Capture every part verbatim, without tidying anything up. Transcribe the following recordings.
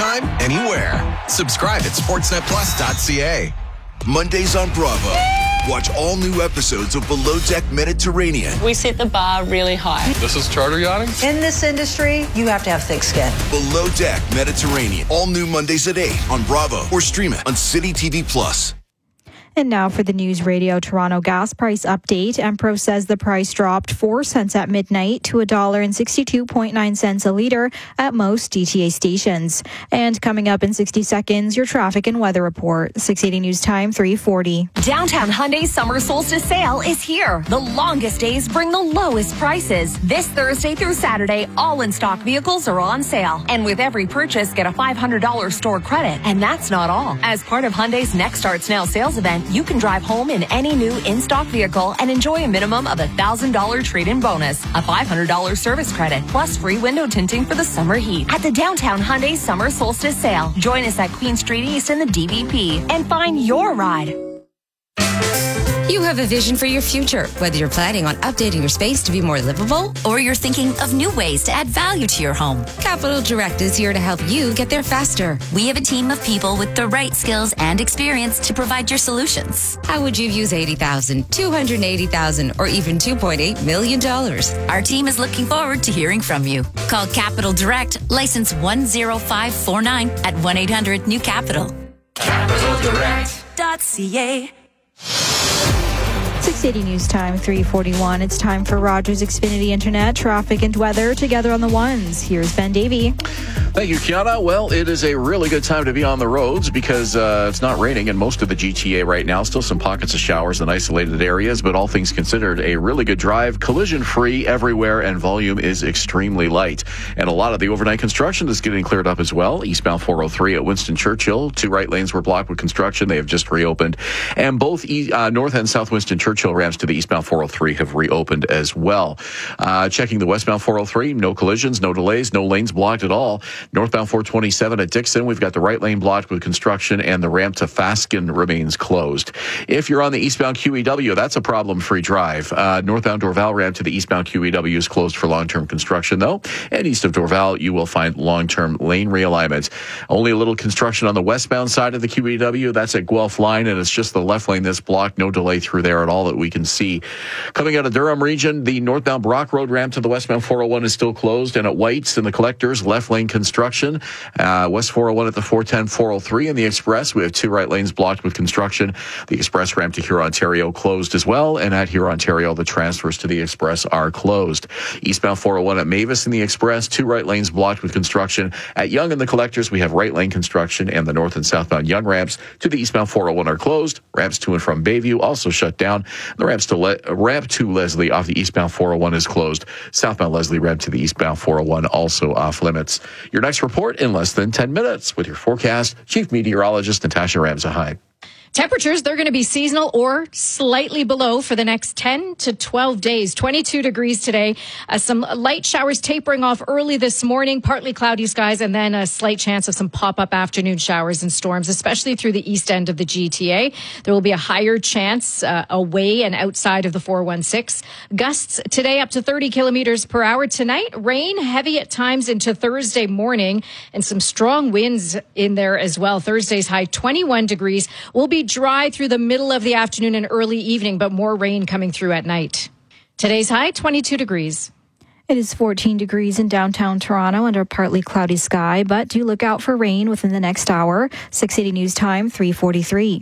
anytime, anywhere. Subscribe at sportsnet plus dot c a. Mondays on Bravo. Watch all new episodes of Below Deck Mediterranean. We set the bar really high. This is charter yachting. In this industry, you have to have thick skin. Below Deck Mediterranean. All new Mondays at eight on Bravo or stream it on City T V Plus. And now for the News Radio Toronto gas price update. Empro says the price dropped four cents at midnight to one dollar and sixty-two point nine cents a litre at most D T A stations. And coming up in sixty seconds, your traffic and weather report. six eighty News Time, three forty. Downtown Hyundai's summer solstice sale is here. The longest days bring the lowest prices. This Thursday through Saturday, all in-stock vehicles are on sale. And with every purchase, get a five hundred dollars store credit. And that's not all. As part of Hyundai's Next Starts Now sales event, you can drive home in any new in-stock vehicle and enjoy a minimum of a one thousand dollars trade-in bonus, a five hundred dollars service credit, plus free window tinting for the summer heat at the Downtown Hyundai Summer Solstice Sale. Join us at Queen Street East in the D V P and find your ride. You have a vision for your future, whether you're planning on updating your space to be more livable or you're thinking of new ways to add value to your home. Capital Direct is here to help you get there faster. We have a team of people with the right skills and experience to provide your solutions. How would you use eighty thousand dollars, two hundred eighty thousand dollars, or even two point eight million dollars? Our team is looking forward to hearing from you. Call Capital Direct, license one zero five four nine at one eight hundred new capital. capital direct dot c a. six eighty News Time, three forty-one. It's time for Rogers Xfinity Internet, traffic and weather together on the ones. Here's Ben Davey. Thank you, Kiana. Well, it is a really good time to be on the roads because uh, it's not raining in most of the G T A right now. Still some pockets of showers in isolated areas, but all things considered, a really good drive. Collision-free everywhere, and volume is extremely light. And a lot of the overnight construction is getting cleared up as well. Eastbound four oh three at Winston Churchill. Two right lanes were blocked with construction. They have just reopened. And both e- uh, North and South Winston Churchill ramps to the eastbound four oh three have reopened as well. Uh, checking the westbound four oh three, no collisions, no delays, no lanes blocked at all. Northbound four twenty-seven at Dixon, we've got the right lane blocked with construction, and the ramp to Fasken remains closed. If you're on the eastbound Q E W, that's a problem-free drive. Uh, northbound Dorval ramp to the eastbound Q E W is closed for long-term construction, though. And east of Dorval, you will find long-term lane realignment. Only a little construction on the westbound side of the Q E W. That's at Guelph line, and it's just the left lane that's blocked. No delay through there at all that we can see. Coming out of Durham region, the northbound Brock Road ramp to the westbound four oh one is still closed, and at White's and the Collectors, left lane construction. Uh, West four oh one at the four ten, four oh three in the Express. We have two right lanes blocked with construction. The Express ramp to Huron, Ontario closed as well, and at Huron, Ontario, the transfers to the Express are closed. Eastbound four oh one at Mavis in the Express, two right lanes blocked with construction. At Yonge and the Collectors, we have right lane construction, and the north and southbound Yonge ramps to the eastbound four oh one are closed. Ramps to and from Bayview also shut down. The ramps to Le- ramp to Leslie off the eastbound four oh one is closed. Southbound Leslie ramp to the eastbound four oh one also off limits. Your next report in less than ten minutes with your forecast, Chief Meteorologist Natasha Ramsahide. Temperatures, they're going to be seasonal or slightly below for the next ten to twelve days. twenty-two degrees today. Uh, some light showers tapering off early this morning, partly cloudy skies, and then a slight chance of some pop-up afternoon showers and storms, especially through the east end of the G T A. There will be a higher chance uh, away and outside of the four one six. Gusts today up to thirty kilometers per hour. Tonight, rain heavy at times into Thursday morning, and some strong winds in there as well. Thursday's high twenty-one degrees. Will be dry through the middle of the afternoon and early evening, but more rain coming through at night. Today's high, twenty-two degrees. It is fourteen degrees in downtown Toronto under partly cloudy sky, but do look out for rain within the next hour. six eighty News Time, three forty-three.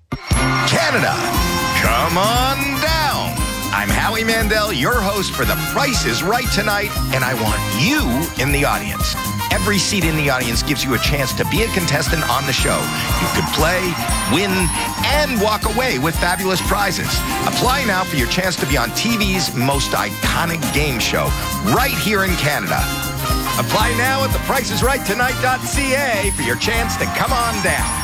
Canada, come on down. I'm Howie Mandel, your host for The Price is Right tonight, and I want you in the audience. Every seat in the audience gives you a chance to be a contestant on the show. You could play, win, and walk away with fabulous prizes. Apply now for your chance to be on T V's most iconic game show, right here in Canada. Apply now at the price is right tonight dot c a for your chance to come on down.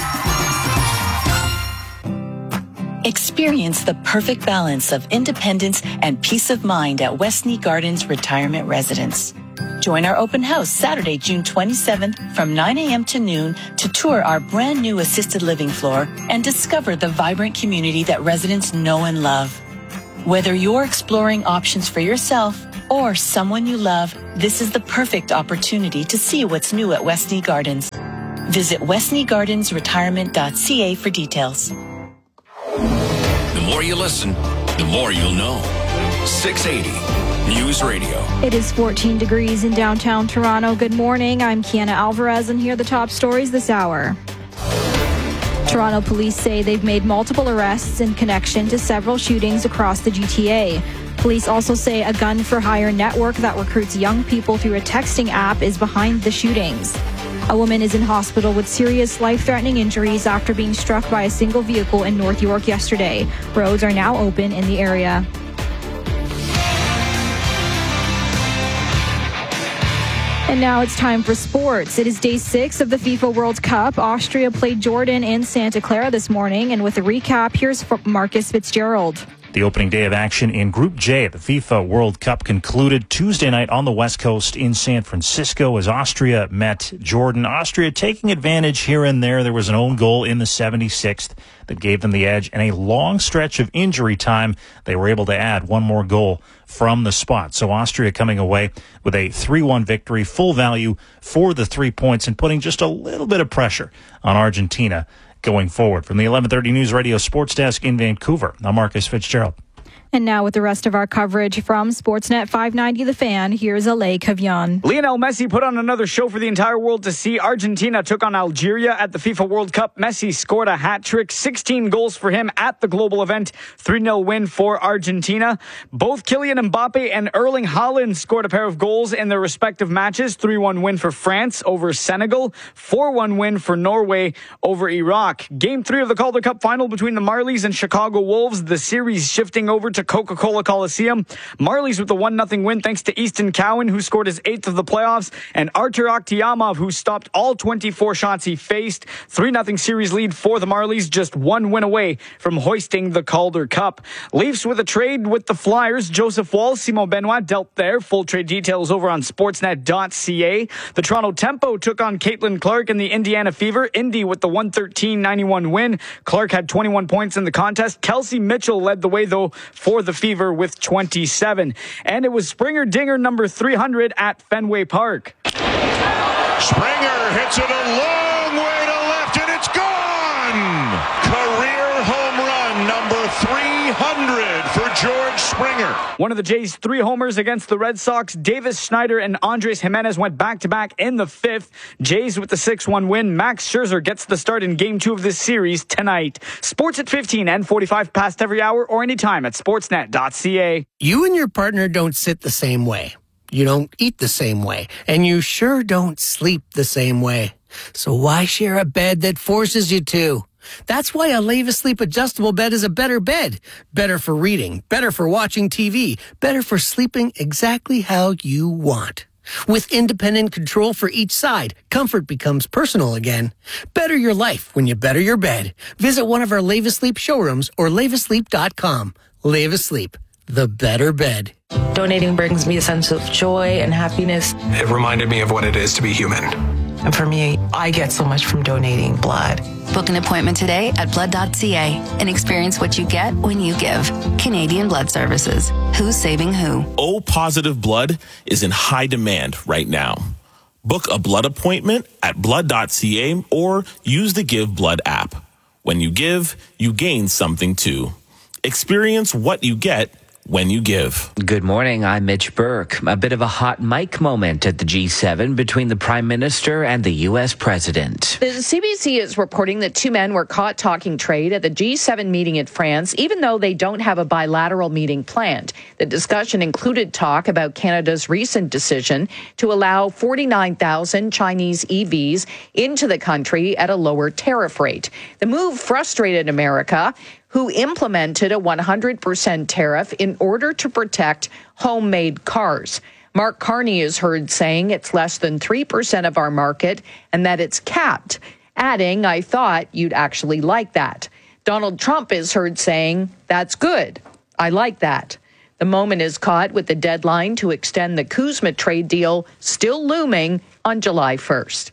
Experience the perfect balance of independence and peace of mind at Westney Gardens Retirement Residence. Join our open house Saturday, June twenty-seventh from nine a.m. to noon to tour our brand new assisted living floor and discover the vibrant community that residents know and love. Whether you're exploring options for yourself or someone you love, this is the perfect opportunity to see what's new at Westney Gardens. Visit Westney Gardens Retirement dot C A for details. The more you listen, the more you'll know. six eighty News Radio. It is fourteen degrees in downtown Toronto. Good morning. I'm Kiana Alvarez, and here are the top stories this hour. Toronto police say they've made multiple arrests in connection to several shootings across the G T A. Police also say a gun-for-hire network that recruits young people through a texting app is behind the shootings. A woman is in hospital with serious life-threatening injuries after being struck by a single vehicle in North York yesterday. Roads are now open in the area. And now it's time for sports. It is day six of the FIFA World Cup. Austria played Jordan in Santa Clara this morning. And with a recap, here's Marcus Fitzgerald. The opening day of action in Group J at the FIFA World Cup concluded Tuesday night on the West Coast in San Francisco as Austria met Jordan. Austria taking advantage here and there. There was an own goal in the seventy-sixth that gave them the edge, and a long stretch of injury time. They were able to add one more goal from the spot. So Austria coming away with a three one victory, full value for the three points, and putting just a little bit of pressure on Argentina going forward. From the eleven thirty News Radio Sports Desk in Vancouver, I'm Marcus Fitzgerald. And now with the rest of our coverage from Sportsnet five ninety The Fan, here's Alay Kavyan. Lionel Messi put on another show for the entire world to see. Argentina took on Algeria at the FIFA World Cup. Messi scored a hat trick, sixteen goals for him at the global event. three nil win for Argentina. Both Kylian Mbappe and Erling Haaland scored a pair of goals in their respective matches. three one win for France over Senegal. four one win for Norway over Iraq. Game three of the Calder Cup final between the Marlies and Chicago Wolves. The series shifting over to Coca-Cola Coliseum. Marlies with a one nothing win thanks to Easton Cowan, who scored his eighth of the playoffs, and Artur Akhtiamov, who stopped all twenty-four shots he faced. three nothing series lead for the Marlies, just one win away from hoisting the Calder Cup. Leafs with a trade with the Flyers. Joseph Wall, Simon Benoit dealt there. Full trade details over on sportsnet dot c a. The Toronto Tempo took on Caitlin Clark in the Indiana Fever. Indy with the one thirteen ninety-one win. Clark had twenty-one points in the contest. Kelsey Mitchell led the way, though, for the Fever with twenty-seven. And it was Springer Dinger number three hundred at Fenway Park. Springer hits it a long way to left, and it's gone! Career home run number three hundred for George Springer. One of the Jays' three homers against the Red Sox. Davis Schneider and Andres Jimenez went back-to-back in the fifth. Jays with the six one win. Max Scherzer gets the start in game two of this series tonight. Sports at fifteen and forty-five past every hour or anytime at sportsnet dot c a. You and your partner don't sit the same way. You don't eat the same way. And you sure don't sleep the same way. So why share a bed that forces you to? That's why a Leva Sleep adjustable bed is a better bed. Better for reading, better for watching T V, better for sleeping exactly how you want. With independent control for each side, comfort becomes personal again. Better your life when you better your bed. Visit one of our Leva Sleep showrooms or leva sleep dot com. Leva Sleep, the better bed. Donating brings me a sense of joy and happiness. It reminded me of what it is to be human. And for me, I get so much from donating blood. Book an appointment today at blood dot c a and experience what you get when you give. Canadian Blood Services. Who's saving who? O-positive blood is in high demand right now. Book a blood appointment at blood dot c a or use the Give Blood app. When you give, you gain something too. Experience what you get when you give. Good morning, I'm Mitch Burke. A bit of a hot mic moment at the G seven between the Prime Minister and the U S President. The C B C is reporting that two men were caught talking trade at the G seven meeting in France, even though they don't have a bilateral meeting planned. The discussion included talk about Canada's recent decision to allow forty-nine thousand Chinese E Vs into the country at a lower tariff rate. The move frustrated America, who implemented a one hundred percent tariff in order to protect homemade cars. Mark Carney is heard saying it's less than three percent of our market and that it's capped, adding, "I thought you'd actually like that." Donald Trump is heard saying, "That's good. I like that." The moment is caught with the deadline to extend the CUSMA trade deal still looming on July first.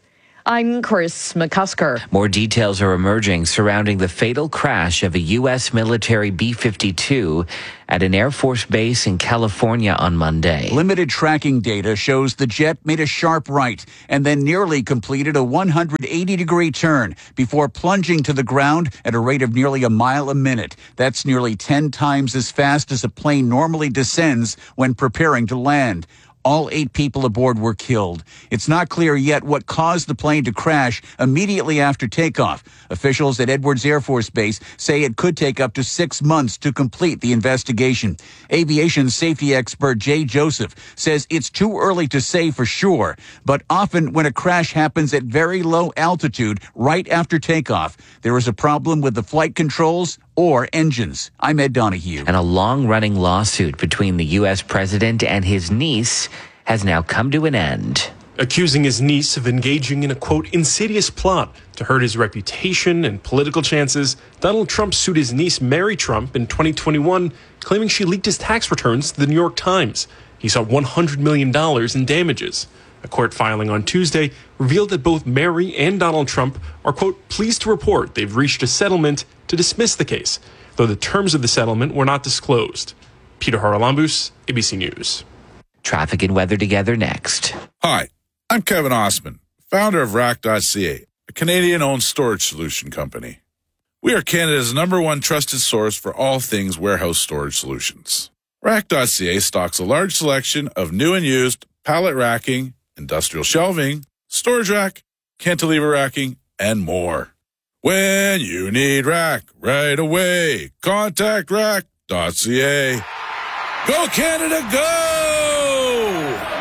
I'm Chris McCusker. More details are emerging surrounding the fatal crash of a U S military B fifty-two at an Air Force base in California on Monday. Limited tracking data shows the jet made a sharp right and then nearly completed a one hundred eighty degree turn before plunging to the ground at a rate of nearly a mile a minute. That's nearly ten times as fast as a plane normally descends when preparing to land. All eight people aboard were killed. It's not clear yet what caused the plane to crash immediately after takeoff. Officials at Edwards Air Force Base say it could take up to six months to complete the investigation. Aviation safety expert Jay Joseph says it's too early to say for sure, but often when a crash happens at very low altitude right after takeoff, there is a problem with the flight controls or engines. I'm Ed Donahue. And a long-running lawsuit between the U S president and his niece has now come to an end. Accusing his niece of engaging in a, quote, insidious plot to hurt his reputation and political chances, Donald Trump sued his niece, Mary Trump, in twenty twenty-one, claiming she leaked his tax returns to the New York Times. He sought one hundred million dollars in damages. A court filing on Tuesday revealed that both Mary and Donald Trump are, quote, pleased to report they've reached a settlement to dismiss the case, though the terms of the settlement were not disclosed. Peter Haralambous, A B C News. Traffic and weather together next. Hi, I'm Kevin Osman, founder of rack dot c a, a Canadian-owned storage solution company. We are Canada's number one trusted source for all things warehouse storage solutions. rack dot c a stocks a large selection of new and used pallet racking, industrial shelving, storage rack, cantilever racking, and more. When you need rack right away, contact rack dot c a. Go Canada, go!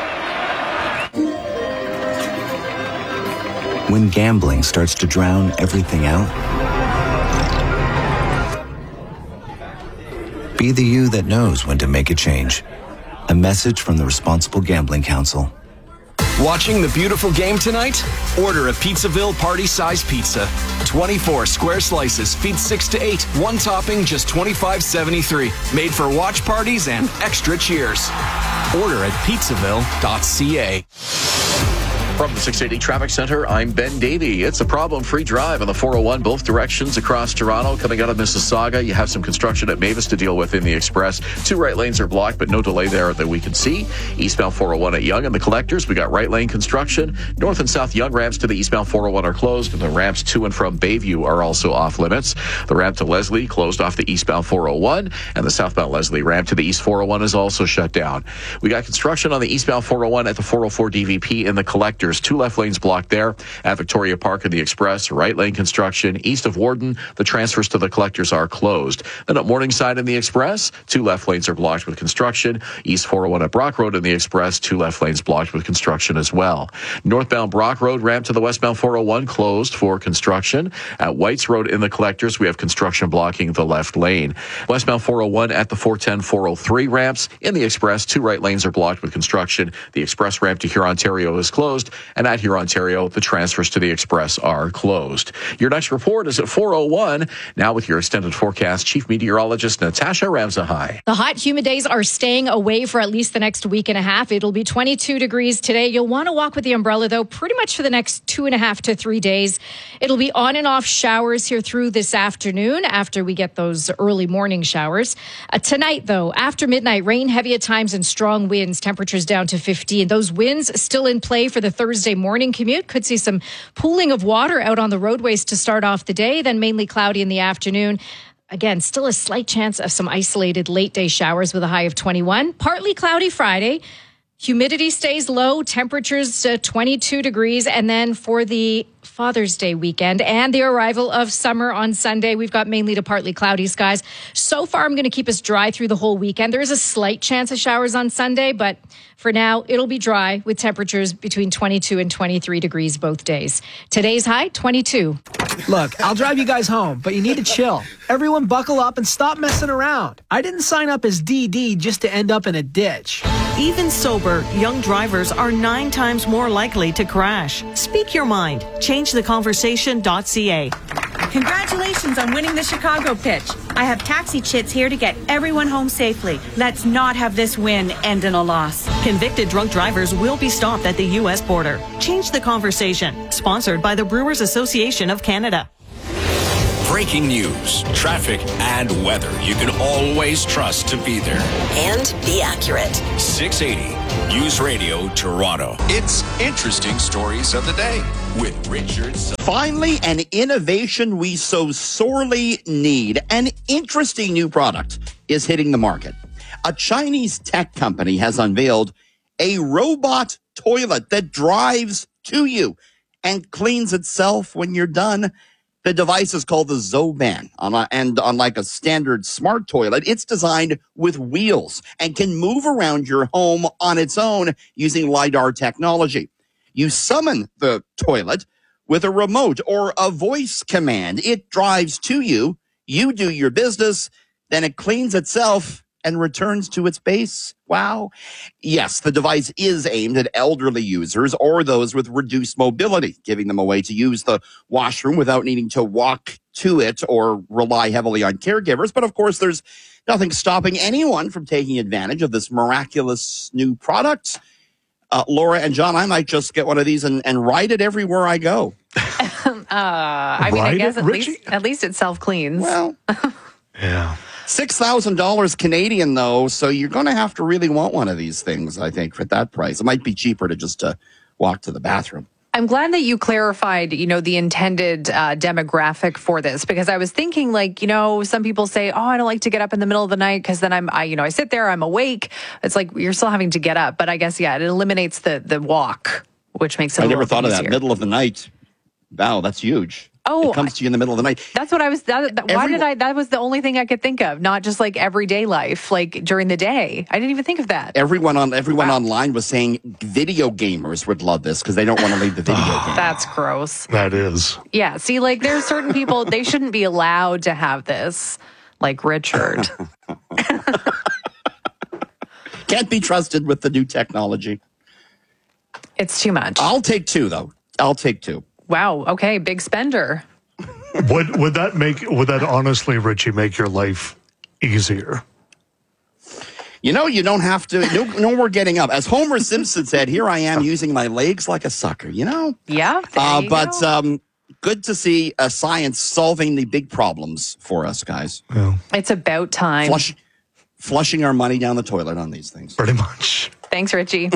When gambling starts to drown everything out, be the you that knows when to make a change. A message from the Responsible Gambling Council. Watching the beautiful game tonight? Order a Pizzaville party-size pizza. twenty-four square slices, feed six to eight. One topping, just twenty-five seventy-three. Made for watch parties and extra cheers. Order at pizzaville dot c a. From the six eighty Traffic Center, I'm Ben Davey. It's a problem-free drive on the four oh one, both directions across Toronto. Coming out of Mississauga, you have some construction at Mavis to deal with in the Express. Two right lanes are blocked, but no delay there that we can see. Eastbound four oh one at Yonge and the Collectors, we got right lane construction. North and South Yonge ramps to the eastbound four oh one are closed, and the ramps to and from Bayview are also off limits. The ramp to Leslie closed off the eastbound four oh one, and the southbound Leslie ramp to the east four oh one is also shut down. We got construction on the eastbound four oh one at the four oh four D V P in the Collectors. Two left lanes blocked there at Victoria Park and the Express. Right lane construction east of Warden. The transfers to the Collectors are closed. Then at Morningside in the Express, two left lanes are blocked with construction. East four oh one at Brock Road in the Express, two left lanes blocked with construction as well. Northbound Brock Road ramp to the westbound four oh one closed for construction. At Whites Road in the Collectors, we have construction blocking the left lane. Westbound four oh one at the four ten, four oh three ramps. In the Express, two right lanes are blocked with construction. The Express ramp to Hurontario is closed, and at Hurontario, the transfers to the Express are closed. Your next report is at four oh one. Now with your extended forecast, Chief Meteorologist Natasha Ramsahai. The hot, humid days are staying away for at least the next week and a half. It'll be twenty-two degrees today. You'll want to walk with the umbrella, though, pretty much for the next two and a half to three days. It'll be on and off showers here through this afternoon after we get those early morning showers. Uh, tonight, though, after midnight, rain heavy at times and strong winds, temperatures down to fifteen. Those winds still in play for the Thursday morning commute. Could see some pooling of water out on the roadways to start off the day, then mainly cloudy in the afternoon. Again, still a slight chance of some isolated late day showers with a high of twenty-one. Partly cloudy Friday. Humidity stays low, temperatures uh, twenty-two degrees. And then for the Father's Day weekend and the arrival of summer on Sunday, we've got mainly to partly cloudy skies. So far, I'm going to keep us dry through the whole weekend. There is a slight chance of showers on Sunday, but for now, it'll be dry with temperatures between twenty-two and twenty-three degrees both days. Today's high, twenty-two. Look, I'll drive you guys home, but you need to chill. Everyone buckle up and stop messing around. I didn't sign up as D D just to end up in a ditch. Even sober, young drivers are nine times more likely to crash. Speak your mind. change the conversation dot c a. Congratulations on winning the Chicago pitch. I have taxi chits here to get everyone home safely. Let's not have this win end in a loss. Convicted drunk drivers will be stopped at the U S border. Change the conversation. Sponsored by the Brewers Association of Canada. Breaking news, traffic, and weather you can always trust to be there. And be accurate. six eighty News Radio Toronto. It's interesting stories of the day with Richard. Finally, an innovation we so sorely need. An interesting new product is hitting the market. A Chinese tech company has unveiled a robot toilet that drives to you and cleans itself when you're done. The device is called the Zoban, and unlike a standard smart toilet, it's designed with wheels and can move around your home on its own using LiDAR technology. You summon the toilet with a remote or a voice command. It drives to you, you do your business, then it cleans itself and returns to its base. Wow. Yes, the device is aimed at elderly users or those with reduced mobility, giving them a way to use the washroom without needing to walk to it or rely heavily on caregivers. But of course, there's nothing stopping anyone from taking advantage of this miraculous new product. Uh, Laura and John, I might just get one of these and, and ride it everywhere I go. uh, I mean, Ride I guess it, at Richie? least, at least it self-cleans. Well, yeah. six thousand dollars Canadian, though, so you're going to have to really want one of these things, I think, for that price. It might be cheaper to just uh, walk to the bathroom. I'm glad that you clarified, you know, the intended uh, demographic for this, because I was thinking, like, you know, some people say, oh, I don't like to get up in the middle of the night because then I'm, I, you know, I sit there, I'm awake. It's like you're still having to get up. But I guess, yeah, it eliminates the the walk, which makes it I a never little thought bit of that. easier. Middle of the night. Wow, that's huge. Oh, it comes to you in the middle of the night. That's what I was. That, that, why Everyone- did I? That was the only thing I could think of. Not just like everyday life, like during the day. I didn't even think of that. Everyone on everyone wow. online was saying video gamers would love this because they don't want to leave the video game. That's gross. That is. Yeah. See, like there's certain people they shouldn't be allowed to have this, like Richard. Can't be trusted with the new technology. It's too much. I'll take two though. I'll take two. Wow. Okay. Big spender. Would would that make would that honestly, Richie, make your life easier? You know, you don't have to. No, no more getting up. As Homer Simpson said, "Here I am using my legs like a sucker." You know. Yeah. Uh, but um, good to see uh, science solving the big problems for us, guys. Yeah. It's about time. Flush, flushing our money down the toilet on these things. Pretty much. Thanks, Richie.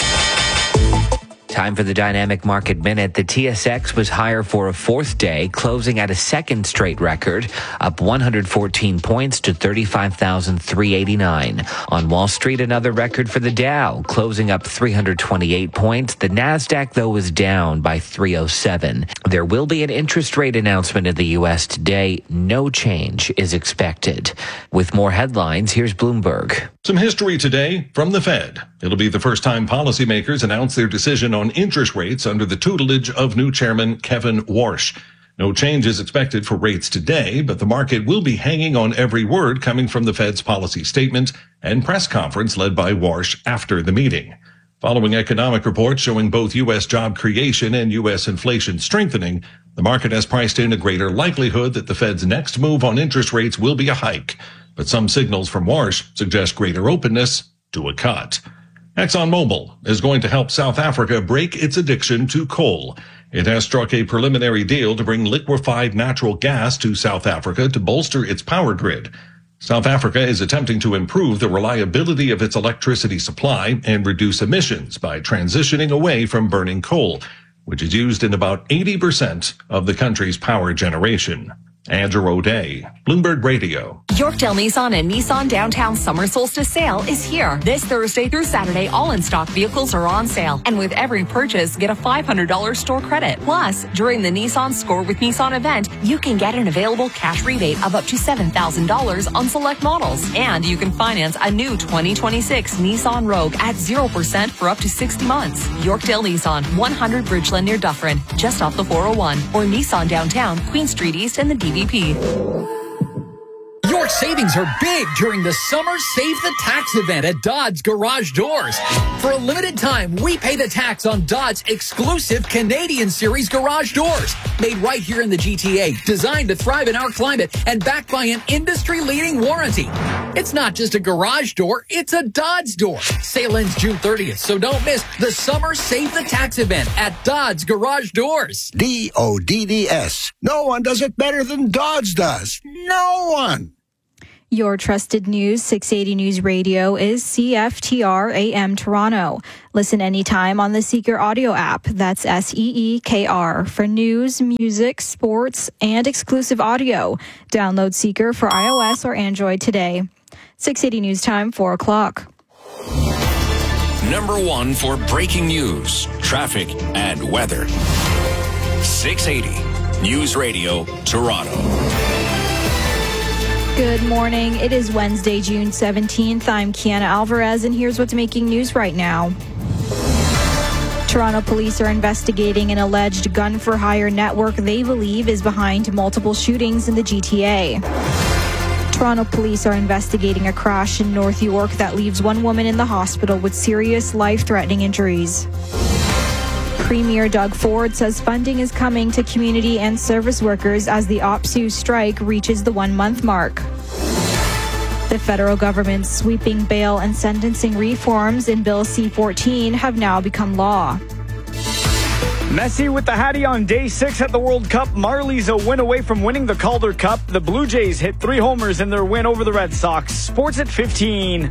Time for the Dynamic Market Minute. The T S X was higher for a fourth day, closing at a second straight record, up one hundred fourteen points to thirty-five thousand three hundred eighty-nine. On Wall Street, another record for the Dow, closing up three hundred twenty-eight points. The Nasdaq, though, was down by three hundred seven. There will be an interest rate announcement in the U S today. No change is expected. With more headlines, here's Bloomberg. Some history today from the Fed. It'll be the first time policymakers announce their decision on interest rates under the tutelage of new chairman Kevin Warsh. No change is expected for rates today, but the market will be hanging on every word coming from the Fed's policy statement and press conference led by Warsh after the meeting. Following economic reports showing both U S job creation and U S inflation strengthening, the market has priced in a greater likelihood that the Fed's next move on interest rates will be a hike. But some signals from Warsh suggest greater openness to a cut. ExxonMobil is going to help South Africa break its addiction to coal. It has struck a preliminary deal to bring liquefied natural gas to South Africa to bolster its power grid. South Africa is attempting to improve the reliability of its electricity supply and reduce emissions by transitioning away from burning coal, which is used in about eighty percent of the country's power generation. Andrew O'Day, Bloomberg Radio. Yorkdale Nissan and Nissan Downtown Summer Solstice Sale is here. This Thursday through Saturday, all in-stock vehicles are on sale. And with every purchase, get a five hundred dollars store credit. Plus, during the Nissan Score with Nissan event, you can get an available cash rebate of up to seven thousand dollars on select models. And you can finance a new twenty twenty-six Nissan Rogue at zero percent for up to sixty months. Yorkdale Nissan, one hundred Bridgeland near Dufferin, just off the four oh one. Or Nissan Downtown, Queen Street East and the D V P. York's Savings are big during the Summer Save the Tax event at Dodds Garage Doors. For a limited time, we pay the tax on Dodds exclusive Canadian Series garage doors. Made right here in the G T A, designed to thrive in our climate, and backed by an industry-leading warranty. It's not just a garage door, it's a Dodds door. Sale ends June thirtieth, so don't miss the Summer Save the Tax event at Dodds Garage Doors. D O D D S. No one does it better than Dodds does. No one. Your trusted news, six eighty News Radio, is C F T R A M Toronto. Listen anytime on the Seeker audio app. That's S E E K R for news, music, sports, and exclusive audio. Download Seeker for iOS or Android today. six eighty News Time, four o'clock. Number one for breaking news, traffic, and weather. six eighty News Radio, Toronto. Good morning. It is Wednesday, June seventeenth. I'm Kiana Alvarez, and here's what's making news right now. Toronto police are investigating an alleged gun-for-hire network they believe is behind multiple shootings in the G T A. Toronto police are investigating a crash in North York that leaves one woman in the hospital with serious life-threatening injuries. Premier Doug Ford says funding is coming to community and service workers as the O P S U strike reaches the one-month mark. The federal government's sweeping bail and sentencing reforms in Bill C fourteen have now become law. Messy with the Hattie on day six at the World Cup. Marlies a win away from winning the Calder Cup. The Blue Jays hit three homers in their win over the Red Sox. Sports at fifteen.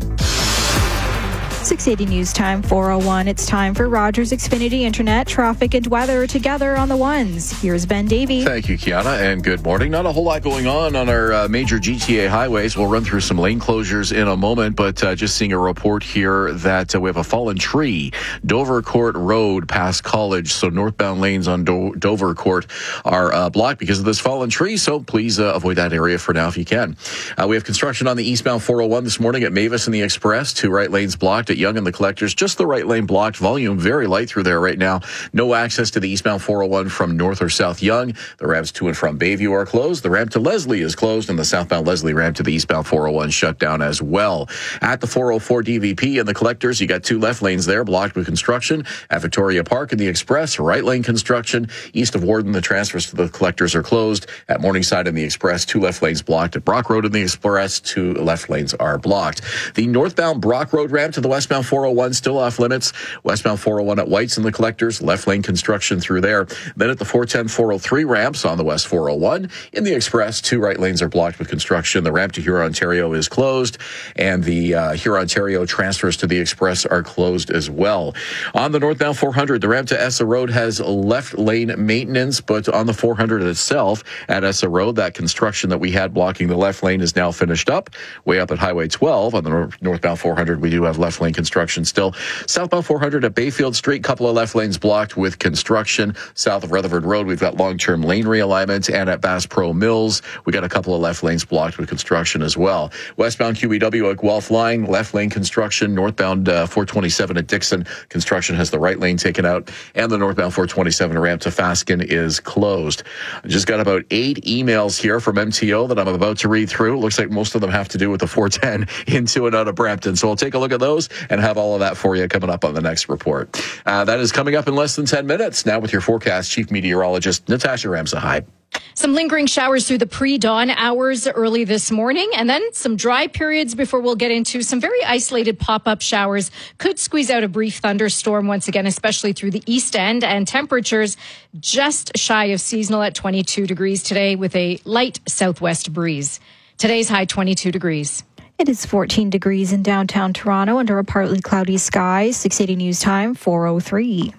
six eighty News Time, four oh one. It's time for Rogers Xfinity Internet, traffic, and weather together on the ones. Here's Ben Davey. Thank you, Kiana, and good morning. Not a whole lot going on on our uh, major G T A highways. We'll run through some lane closures in a moment, but uh, just seeing a report here that uh, we have a fallen tree. Dover Court Road past College, so northbound lanes on Do- Dover Court are uh, blocked because of this fallen tree, so please uh, avoid that area for now if you can. Uh, we have construction on the eastbound four oh one this morning at Mavis and the Express. Two right lanes blocked at Yonge and the Collectors. Just the right lane blocked. Volume very light through there right now. No access to the eastbound four oh one from north or south Yonge. The ramps to and from Bayview are closed. The ramp to Leslie is closed, and the southbound Leslie ramp to the eastbound four oh one shut down as well. At the four oh four D V P and the Collectors, you got two left lanes there blocked with construction. At Victoria Park and the Express, right lane construction. East of Warden, the transfers to the Collectors are closed. At Morningside and the Express, two left lanes blocked. At Brock Road and the Express, two left lanes are blocked. The northbound Brock Road ramp to the westbound four oh one still off limits. Westbound four oh one at White's and the Collectors, left lane construction through there. Then at the four ten, four oh three ramps on the west four oh one. In the Express, two right lanes are blocked with construction. The ramp to Huron, Ontario is closed, and the uh, Huron, Ontario transfers to the Express are closed as well. On the northbound four hundred, the ramp to Essa Road has left lane maintenance, but on the four hundred itself at Essa Road, that construction that we had blocking the left lane is now finished up. Way up at Highway twelve on the nor- northbound four hundred, we do have left lane construction still. Southbound four hundred at Bayfield Street, couple of left lanes blocked with construction. South of Rutherford Road, we've got long-term lane realignment, and at Bass Pro Mills, we got a couple of left lanes blocked with construction as well. Westbound Q E W at Guelph Line, left lane construction. Northbound uh, four twenty-seven at Dixon, construction has the right lane taken out, and the northbound four twenty-seven ramp to Fasken is closed. I just got about eight emails here from M T O that I'm about to read through. Looks like most of them have to do with the four ten into and out of Brampton, so we'll take a look at those and have all of that for you coming up on the next report. Uh, that is coming up in less than ten minutes. Now with your forecast, Chief Meteorologist Natasha Ramsa. Hi. Some lingering showers through the pre-dawn hours early this morning, and then some dry periods before we'll get into some very isolated pop-up showers. Could squeeze out a brief thunderstorm once again, especially through the east end, and temperatures just shy of seasonal at twenty-two degrees today with a light southwest breeze. Today's high twenty-two degrees. It is fourteen degrees in downtown Toronto under a partly cloudy sky. six eighty News Time, four oh three.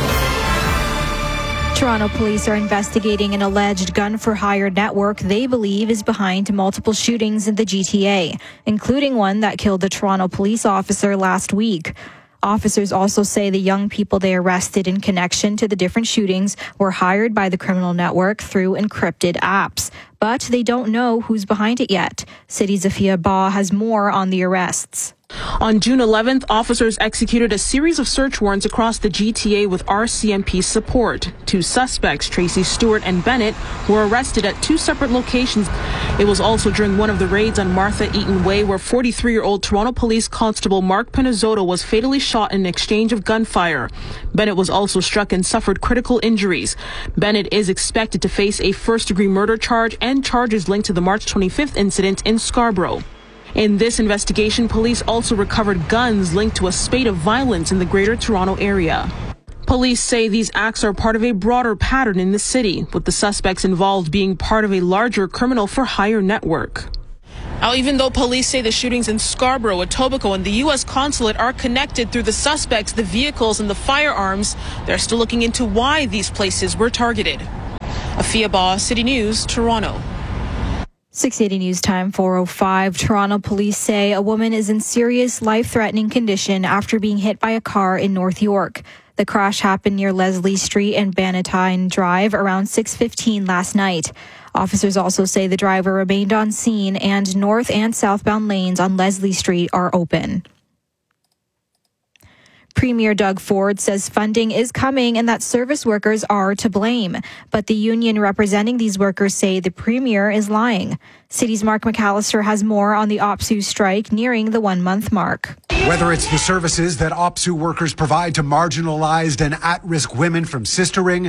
Toronto police are investigating an alleged gun-for-hire network they believe is behind multiple shootings in the G T A, including one that killed a Toronto police officer last week. Officers also say the young people they arrested in connection to the different shootings were hired by the criminal network through encrypted apps, but they don't know who's behind it yet. City Zafia Ba has more on the arrests. On June eleventh, officers executed a series of search warrants across the G T A with R C M P support. Two suspects, Tracy Stewart and Bennett, were arrested at two separate locations. It was also during one of the raids on Martha Eaton Way where forty-three-year-old Toronto Police Constable Mark Pinizzotto was fatally shot in an exchange of gunfire. Bennett was also struck and suffered critical injuries. Bennett is expected to face a first-degree murder charge and charges linked to the March twenty-fifth incident in Scarborough. In this investigation, police also recovered guns linked to a spate of violence in the Greater Toronto area. Police say these acts are part of a broader pattern in the city, with the suspects involved being part of a larger criminal for hire network. Now, even though police say the shootings in Scarborough, Etobicoke, and the U S consulate are connected through the suspects, the vehicles, and the firearms, they're still looking into why these places were targeted. Afia Baugh, City News, Toronto. six eighty News Time, four oh five. Toronto police say a woman is in serious life-threatening condition after being hit by a car in North York. The crash happened near Leslie Street and Bannatyne Drive around six fifteen last night. Officers also say the driver remained on scene and north and southbound lanes on Leslie Street are open. Premier Doug Ford says funding is coming and that service workers are to blame. But the union representing these workers say the Premier is lying. City's Mark McAllister has more on the OPSEU strike nearing the one-month mark. Whether it's the services that OPSEU workers provide to marginalized and at-risk women from Sistering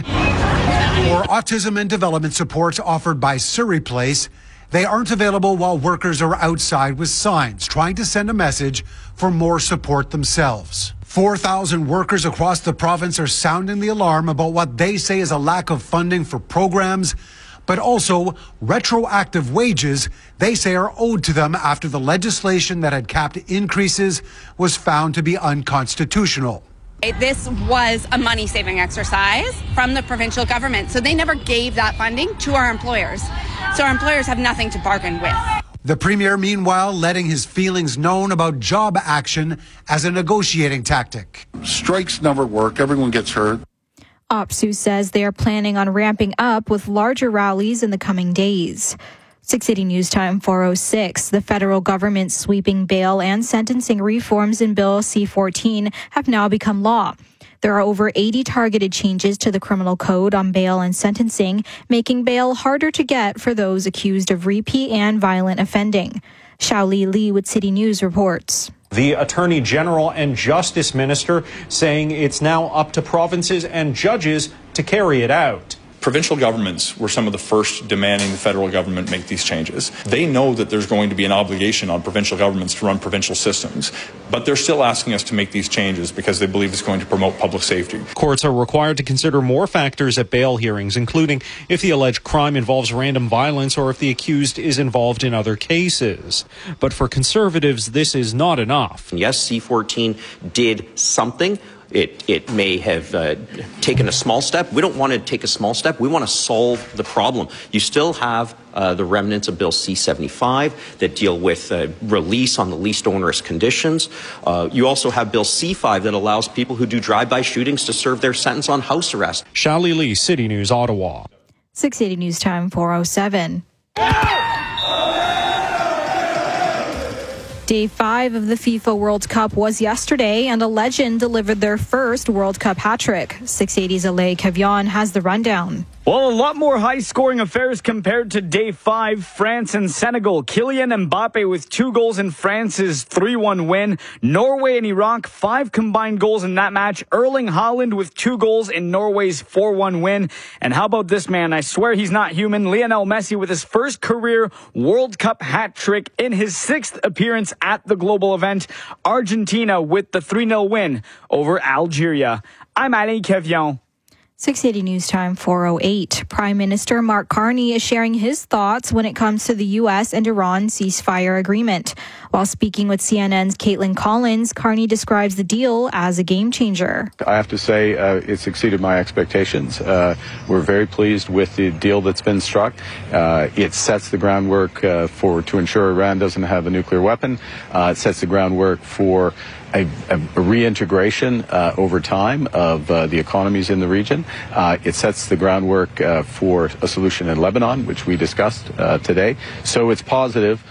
or autism and development supports offered by Surrey Place, they aren't available while workers are outside with signs trying to send a message for more support themselves. four thousand workers across the province are sounding the alarm about what they say is a lack of funding for programs, but also retroactive wages they say are owed to them after the legislation that had capped increases was found to be unconstitutional. This was a money-saving exercise from the provincial government, so they never gave that funding to our employers. So our employers have nothing to bargain with. The Premier, meanwhile, letting his feelings known about job action as a negotiating tactic. Strikes never work. Everyone gets hurt. OPSEU says they are planning on ramping up with larger rallies in the coming days. six eighty News Time, four oh six. The federal government's sweeping bail and sentencing reforms in Bill C fourteen have now become law. There are over eighty targeted changes to the criminal code on bail and sentencing, making bail harder to get for those accused of repeat and violent offending. Xiaoli Li with City News reports. The Attorney General and Justice Minister saying it's now up to provinces and judges to carry it out. Provincial governments were some of the first demanding the federal government make these changes. They know that there's going to be an obligation on provincial governments to run provincial systems, but they're still asking us to make these changes because they believe it's going to promote public safety. Courts are required to consider more factors at bail hearings, including if the alleged crime involves random violence or if the accused is involved in other cases. But for Conservatives, this is not enough. Yes, C fourteen did something. It, it may have uh, taken a small step. We don't want to take a small step. We want to solve the problem. You still have uh, the remnants of Bill C seventy-five that deal with uh, release on the least onerous conditions. Uh, you also have Bill C five that allows people who do drive-by shootings to serve their sentence on house arrest. Xiaoli Li, City News, Ottawa. six eighty News Time, four oh seven. Day five of the FIFA World Cup was yesterday, and a legend delivered their first World Cup hat-trick. six eighty's Alay Kevion has the rundown. Well, a lot more high-scoring affairs compared to Day five. France and Senegal. Kylian Mbappe with two goals in France's three one win. Norway and Iraq, five combined goals in that match. Erling Haaland with two goals in Norway's four one win. And how about this man? I swear he's not human. Lionel Messi with his first career World Cup hat-trick in his sixth appearance at the global event. Argentina with the three nil win over Algeria. I'm Ali Kevion. six eighty News Time, four oh eight. Prime Minister Mark Carney is sharing his thoughts when it comes to the U S and Iran ceasefire agreement. While speaking with C N N's Caitlin Collins, Carney describes the deal as a game changer. I have to say uh, it's exceeded my expectations. Uh, we're very pleased with the deal that's been struck. Uh, it sets the groundwork uh, for to ensure Iran doesn't have a nuclear weapon. Uh, it sets the groundwork for A, a, a reintegration uh, over time of uh, the economies in the region. Uh, it sets the groundwork uh, for a solution in Lebanon, which we discussed uh, today. So it's positive.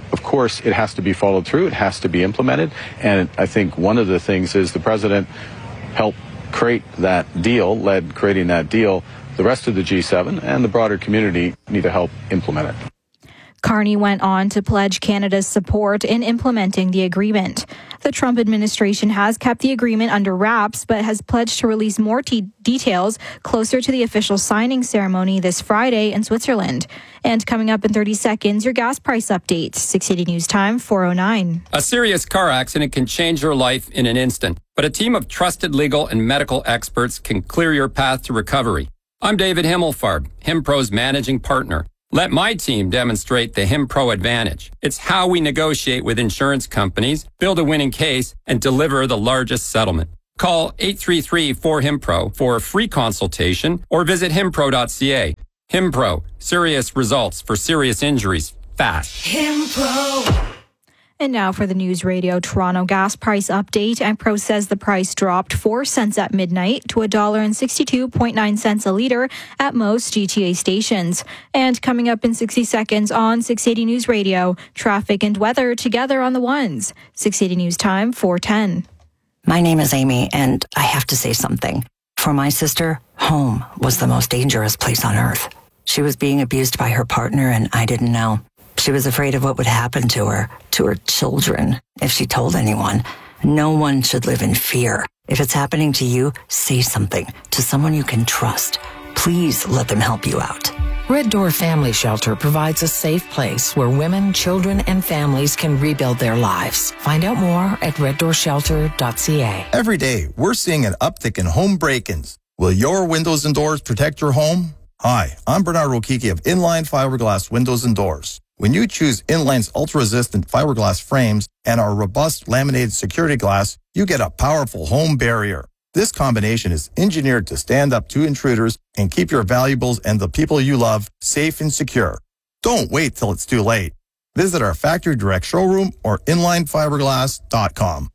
of course, it has to be followed through. It has to be implemented. And I think one of the things is the president helped create that deal, led creating that deal. The rest of the G seven and the broader community need to help implement it. Carney went on to pledge Canada's support in implementing the agreement. The Trump administration has kept the agreement under wraps, but has pledged to release more t- details closer to the official signing ceremony this Friday in Switzerland. And coming up in thirty seconds, your gas price update. six eighty News Time, four oh nine. A serious car accident can change your life in an instant, but a team of trusted legal and medical experts can clear your path to recovery. I'm David Himmelfarb, HimPro's managing partner. Let my team demonstrate the HimPro advantage. It's how we negotiate with insurance companies, build a winning case, and deliver the largest settlement. Call eight three three, four, HIMPRO for a free consultation or visit himpro dot c a. HimPro, serious results for serious injuries, fast. HimPro. And now for the News Radio Toronto gas price update. Empro says the price dropped four cents at midnight to one dollar sixty-two point nine cents a litre at most G T A stations. And coming up in sixty seconds on six eighty News Radio, traffic and weather together on the ones. six eighty News Time, four ten. My name is Amy, and I have to say something. For my sister, home was the most dangerous place on earth. She was being abused by her partner, and I didn't know. She was afraid of what would happen to her, to her children, if she told anyone. No one should live in fear. If it's happening to you, say something to someone you can trust. Please let them help you out. Red Door Family Shelter provides a safe place where women, children, and families can rebuild their lives. Find out more at red door shelter dot c a. Every day, we're seeing an uptick in home break-ins. Will your windows and doors protect your home? Hi, I'm Bernard Rokiki of Inline Fiberglass Windows and Doors. When you choose Inline's ultra-resistant fiberglass frames and our robust laminated security glass, you get a powerful home barrier. This combination is engineered to stand up to intruders and keep your valuables and the people you love safe and secure. Don't wait till it's too late. Visit our factory direct showroom or inline fiberglass dot com.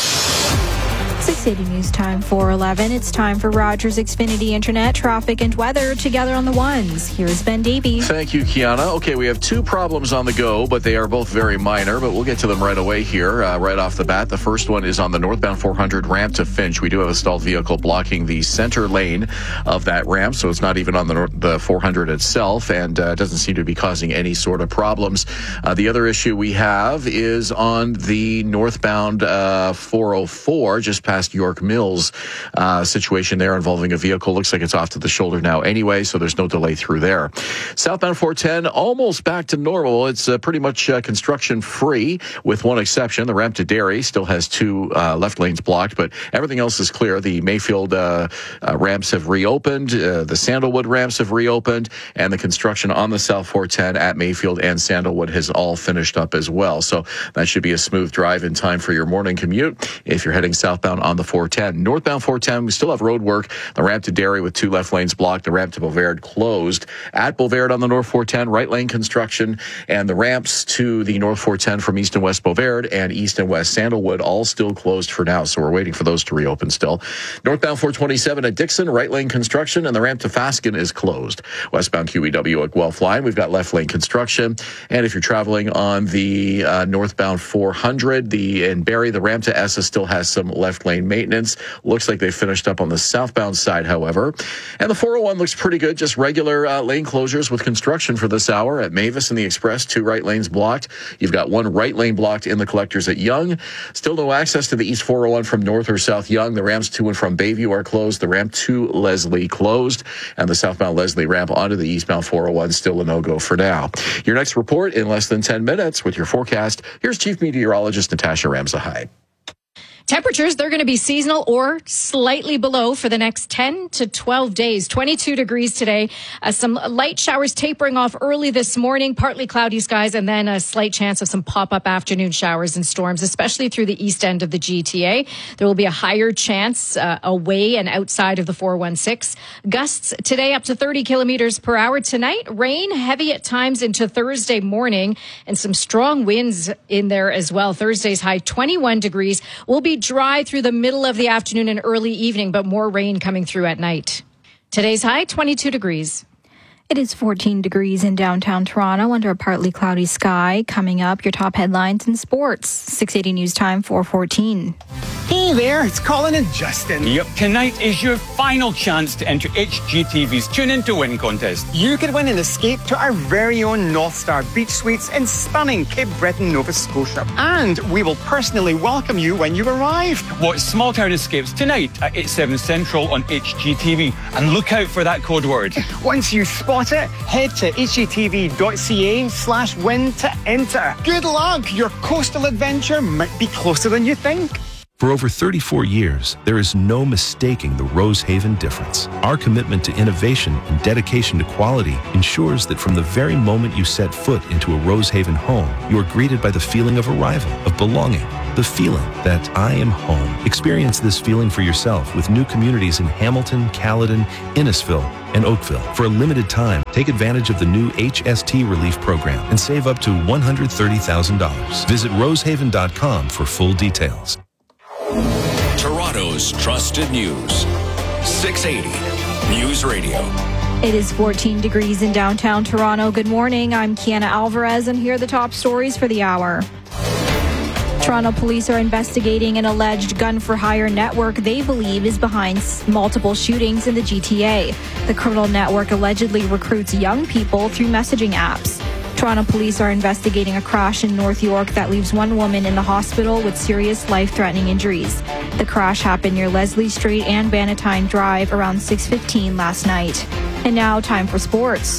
six eighty News Time, four eleven. It's time for Rogers Xfinity Internet, traffic and weather together on the ones. Here's Ben Davey. Thank you, Kiana. Okay, we have two problems on the go, but they are both very minor, but we'll get to them right away here, uh, right off the bat. The first one is on the northbound four hundred ramp to Finch. We do have a stalled vehicle blocking the center lane of that ramp, so it's not even on the, the four hundred itself, and uh, doesn't seem to be causing any sort of problems. Uh, the other issue we have is on the northbound uh, four oh four, just past past York Mills uh, situation there involving a vehicle. Looks like it's off to the shoulder now anyway, so there's no delay through there. Southbound four ten, almost back to normal. It's uh, pretty much uh, construction free with one exception. The ramp to Derry still has two uh, left lanes blocked, but everything else is clear. The Mayfield uh, uh, ramps have reopened. Uh, the Sandalwood ramps have reopened, and the construction on the South four ten at Mayfield and Sandalwood has all finished up as well. So that should be a smooth drive in time for your morning commute if you're heading southbound on the four ten. Northbound four ten, we still have road work. The ramp to Derry with two left lanes blocked. The ramp to Bovaird closed. At Bovaird on the North four ten, right lane construction, and the ramps to the North four ten from east and west Bovaird and east and west Sandalwood all still closed for now, so we're waiting for those to reopen still. Northbound four twenty-seven at Dixon, right lane construction, and the ramp to Fasken is closed. Westbound Q E W at Guelph line, we've got left lane construction, and if you're traveling on the uh, northbound four hundred, the in Barrie, the ramp to Essa still has some left lane maintenance. Looks like they finished up on the southbound side, however. And the four oh one looks pretty good, just regular uh, lane closures with construction for this hour at Mavis and the Express, two right lanes blocked. You've got one right lane blocked in the collectors at Yonge. Still no access to the East four oh one from north or south Yonge. The ramps to and from Bayview are closed. The ramp to Leslie closed, and the southbound Leslie ramp onto the eastbound four oh one still a no-go for now. Your next report in less than ten minutes with your forecast. Here's Chief Meteorologist Natasha Ramsahide. Temperatures, they're going to be seasonal or slightly below for the next ten to twelve days. twenty-two degrees today. Uh, some light showers tapering off early this morning, partly cloudy skies, and then a slight chance of some pop-up afternoon showers and storms, especially through the east end of the G T A. There will be a higher chance uh, away and outside of the four one six. Gusts today up to thirty kilometers per hour. Tonight, rain heavy at times into Thursday morning, and some strong winds in there as well. Thursday's high twenty-one degrees. Will be dry through the middle of the afternoon and early evening, but more rain coming through at night. Today's high, twenty-two degrees. It is fourteen degrees in downtown Toronto under a partly cloudy sky. Coming up, your top headlines in sports. six eighty News Time, four fourteen. Hey there, it's Colin and Justin. Yep, tonight is your final chance to enter H G T V's Tune In to Win contest. You could win an escape to our very own North Star Beach Suites in stunning Cape Breton, Nova Scotia. And we will personally welcome you when you arrive. Watch Small Town Escapes tonight at eight, seven Central on H G T V. And look out for that code word. Once you spot it, head to hgtv.ca slash win to enter. Good luck! Your coastal adventure might be closer than you think. For over thirty-four years, there is no mistaking the Rosehaven difference. Our commitment to innovation and dedication to quality ensures that from the very moment you set foot into a Rosehaven home, you are greeted by the feeling of arrival, of belonging, the feeling that I am home. Experience this feeling for yourself with new communities in Hamilton, Caledon, Innisfil, and Oakville. For a limited time, take advantage of the new H S T Relief Program and save up to one hundred thirty thousand dollars. Visit rosehaven dot com for full details. Toronto's trusted news. six eighty News Radio. It is fourteen degrees in downtown Toronto. Good morning. I'm Kiana Alvarez, and here are the top stories for the hour. Toronto police are investigating an alleged gun-for-hire network they believe is behind multiple shootings in the G T A. The criminal network allegedly recruits young people through messaging apps. Toronto police are investigating a crash in North York that leaves one woman in the hospital with serious life-threatening injuries. The crash happened near Leslie Street and Bannatyne Drive around six fifteen last night. And now, time for sports.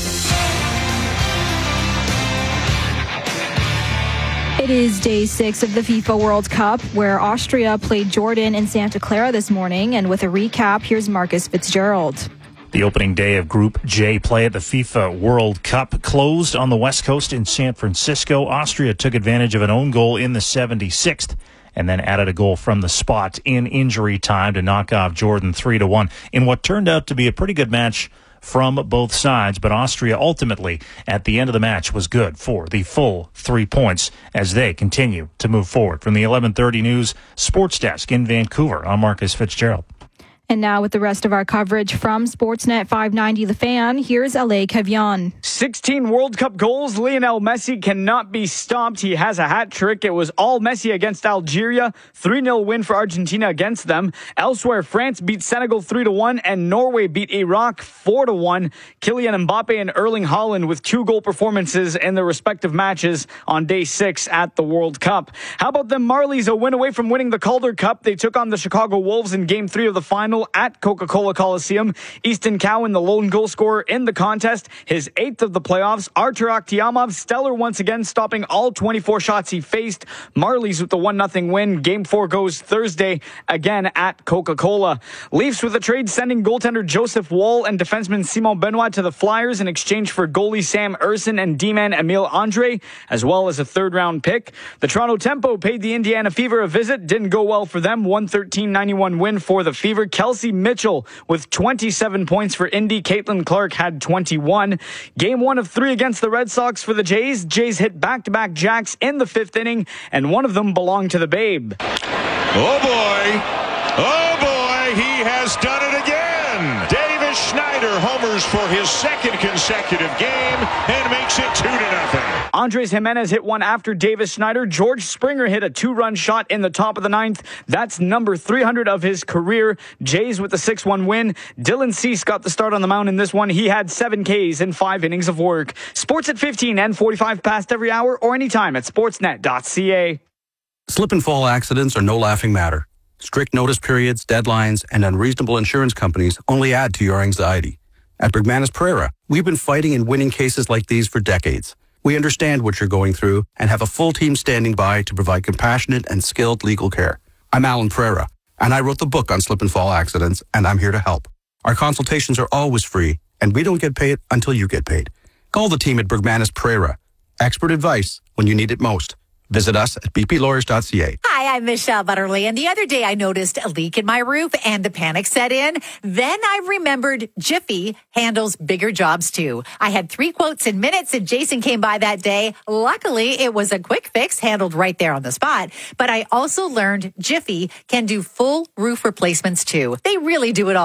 It is day six of the FIFA World Cup, where Austria played Jordan in Santa Clara this morning. And with a recap, here's Marcus Fitzgerald. The opening day of Group J play at the FIFA World Cup closed on the West Coast in San Francisco. Austria took advantage of an own goal in the seventy-sixth and then added a goal from the spot in injury time to knock off Jordan three to one in what turned out to be a pretty good match from both sides. But Austria ultimately, at the end of the match, was good for the full three points as they continue to move forward. From the eleven thirty News Sports Desk in Vancouver, I'm Marcus Fitzgerald. And now with the rest of our coverage from Sportsnet five ninety The Fan, here's Alay Kavyan. sixteen World Cup goals. Lionel Messi cannot be stopped. He has a hat trick. It was all Messi against Algeria. three nil win for Argentina against them. Elsewhere, France beat Senegal three to one and Norway beat Iraq four to one. Kylian Mbappe and Erling Haaland with two goal performances in their respective matches on day six at the World Cup. How about the Marlies, a win away from winning the Calder Cup? They took on the Chicago Wolves in game three of the final at Coca-Cola Coliseum. Easton Cowan, the lone goal scorer in the contest, his eighth of the playoffs. Artur Akhtiamov, stellar once again, stopping all twenty-four shots he faced. Marlies with the one nothing win. Game four goes Thursday, again at Coca-Cola. Leafs with a trade sending goaltender Joseph Woll and defenseman Simon Benoit to the Flyers in exchange for goalie Sam Erson and D-man Emile Andre, as well as a third-round pick. The Toronto Tempo paid the Indiana Fever a visit. Didn't go well for them. one thirteen ninety-one win for the Fever. Kelsey Mitchell with twenty-seven points for Indy. Caitlin Clark had twenty-one. Game one of three against the Red Sox for the Jays. Jays hit back-to-back jacks in the fifth inning, and one of them belonged to the Babe. Oh, boy. Oh, boy. He has done it again. Davis Schneider homers for his second consecutive game and makes it two to nothing. Andres Jimenez hit one after Davis Schneider. George Springer hit a two-run shot in the top of the ninth. That's number three hundred of his career. Jays with the six one win. Dylan Cease got the start on the mound in this one. He had seven Ks in five innings of work. Sports at fifteen and forty-five past every hour or anytime at sportsnet dot c a. Slip and fall accidents are no laughing matter. Strict notice periods, deadlines, and unreasonable insurance companies only add to your anxiety. At Bergmanis Pereira, we've been fighting and winning cases like these for decades. We understand what you're going through and have a full team standing by to provide compassionate and skilled legal care. I'm Alan Pereira, and I wrote the book on slip and fall accidents, and I'm here to help. Our consultations are always free, and we don't get paid until you get paid. Call the team at Bergmanis Pereira. Expert advice when you need it most. Visit us at b p lawyers dot c a. Hi, I'm Michelle Butterly, and the other day I noticed a leak in my roof and the panic set in. Then I remembered Jiffy handles bigger jobs too. I had three quotes in minutes and Jason came by that day. Luckily, it was a quick fix handled right there on the spot. But I also learned Jiffy can do full roof replacements too. They really do it all.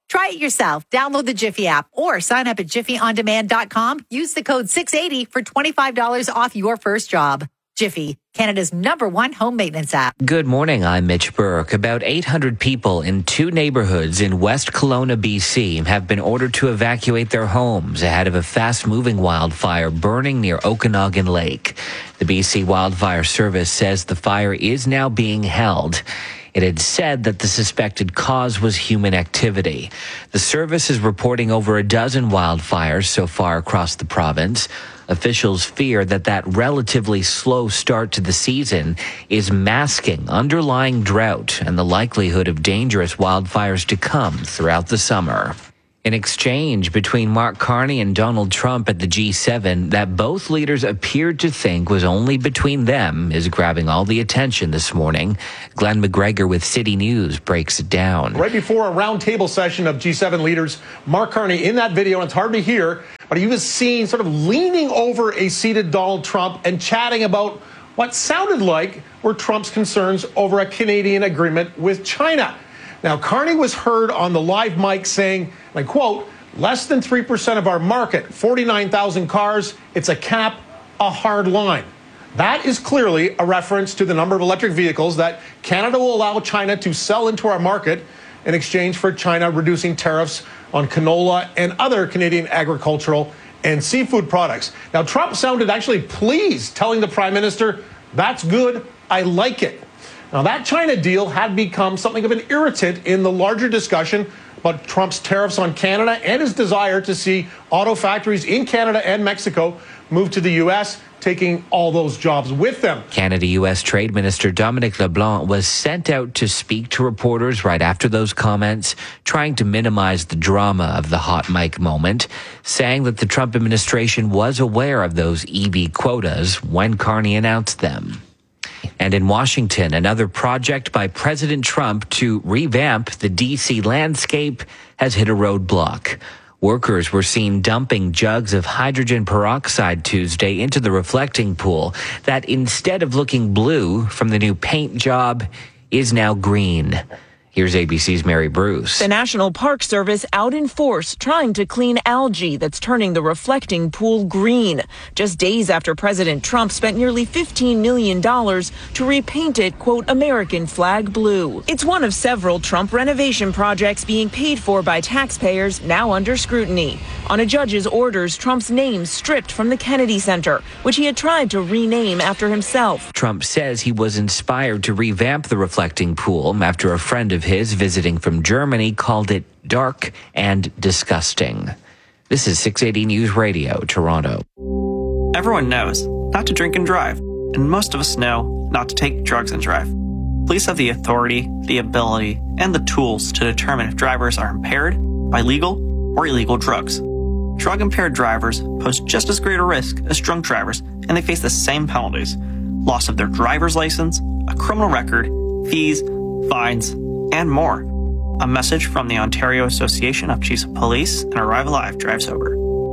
Try it yourself. Download the Jiffy app or sign up at jiffy on demand dot com. Use the code six eighty for twenty-five dollars off your first job. Jiffy, Canada's number one home maintenance app. Good morning, I'm Mitch Burke. About eight hundred people in two neighborhoods in West Kelowna, B C have been ordered to evacuate their homes ahead of a fast-moving wildfire burning near Okanagan Lake. The B C Wildfire Service says the fire is now being held. It had said that the suspected cause was human activity. The service is reporting over a dozen wildfires so far across the province. Officials fear that that relatively slow start to the season is masking underlying drought and the likelihood of dangerous wildfires to come throughout the summer. An exchange between Mark Carney and Donald Trump at the G seven that both leaders appeared to think was only between them is grabbing all the attention this morning. Glenn McGregor with City News breaks it down. Right before a roundtable session of G seven leaders, Mark Carney in that video, and it's hard to hear, but he was seen sort of leaning over a seated Donald Trump and chatting about what sounded like were Trump's concerns over a Canadian agreement with China. Now, Carney was heard on the live mic saying, and I quote, less than three percent of our market, forty-nine thousand cars, it's a cap, a hard line. That is clearly a reference to the number of electric vehicles that Canada will allow China to sell into our market in exchange for China reducing tariffs on canola and other Canadian agricultural and seafood products. Now, Trump sounded actually pleased, telling the Prime Minister, that's good, I like it. Now, that China deal had become something of an irritant in the larger discussion about Trump's tariffs on Canada and his desire to see auto factories in Canada and Mexico move to the U S, taking all those jobs with them. Canada-U S Trade Minister Dominic LeBlanc was sent out to speak to reporters right after those comments, trying to minimize the drama of the hot mic moment, saying that the Trump administration was aware of those E V quotas when Carney announced them. And in Washington, another project by President Trump to revamp the D C landscape has hit a roadblock. Workers were seen dumping jugs of hydrogen peroxide Tuesday into the reflecting pool that, instead of looking blue from the new paint job, is now green. Here's A B C's Mary Bruce. The National Park Service out in force trying to clean algae that's turning the reflecting pool green. Just days after President Trump spent nearly fifteen million dollars to repaint it, quote, American flag blue. It's one of several Trump renovation projects being paid for by taxpayers now under scrutiny. On a judge's orders, Trump's name stripped from the Kennedy Center, which he had tried to rename after himself. Trump says he was inspired to revamp the reflecting pool after a friend of his visiting from Germany called it dark and disgusting. This is six eighty News Radio, Toronto. Everyone knows not to drink and drive, and most of us know not to take drugs and drive. Police have the authority, the ability, and the tools to determine if drivers are impaired by legal or illegal drugs. Drug-impaired drivers pose just as great a risk as drunk drivers, and they face the same penalties: loss of their driver's license, a criminal record, fees, fines, and more. A message from the Ontario Association of Chiefs of Police and Arrive Alive Drive Sober.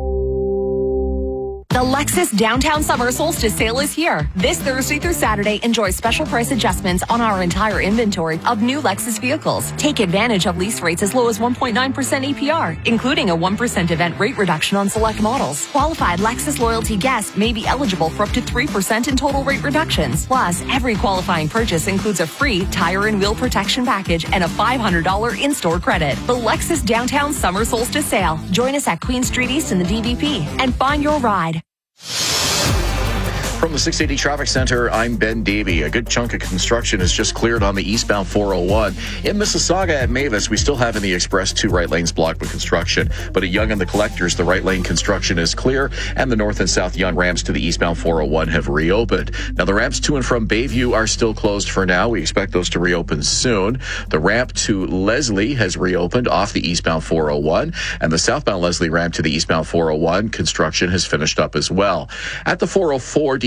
The Lexus Downtown Summer Solstice Sale is here. This Thursday through Saturday, enjoy special price adjustments on our entire inventory of new Lexus vehicles. Take advantage of lease rates as low as one point nine percent A P R, including a one percent event rate reduction on select models. Qualified Lexus loyalty guests may be eligible for up to three percent in total rate reductions. Plus, every qualifying purchase includes a free tire and wheel protection package and a five hundred dollars in-store credit. The Lexus Downtown Summer Solstice Sale. Join us at Queen Street East in the D V P and find your ride. From the six eighty Traffic Center, I'm Ben Davey. A good chunk of construction is just cleared on the eastbound four oh one. In Mississauga at Mavis, we still have in the express two right lanes blocked with construction. But at Yonge and the Collectors, the right lane construction is clear, and the north and south Yonge ramps to the eastbound four oh one have reopened. Now, the ramps to and from Bayview are still closed for now. We expect those to reopen soon. The ramp to Leslie has reopened off the eastbound four oh one, and the southbound Leslie ramp to the eastbound four oh one construction has finished up as well. At the four oh four, D